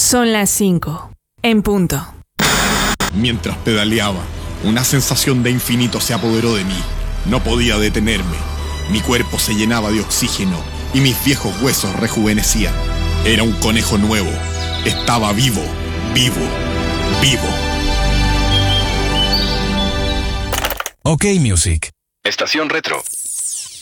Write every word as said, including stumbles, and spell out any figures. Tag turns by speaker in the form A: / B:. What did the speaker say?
A: Son las cinco, en punto.
B: Mientras pedaleaba, una sensación de infinito se apoderó de mí. No podía detenerme. Mi cuerpo se llenaba de oxígeno y mis viejos huesos rejuvenecían. Era un conejo nuevo. Estaba vivo, vivo, vivo.
C: OK Music.
D: Estación Retro.